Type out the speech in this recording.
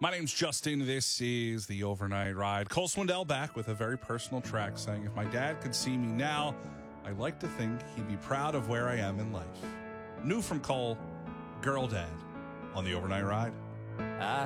My name's Justin. This is the Overnight Ride. Cole Swindell back with a very personal track saying, if my dad could see me now, I'd like to think he'd be proud of where I am in life. New from Cole, Girl Dad on the Overnight Ride.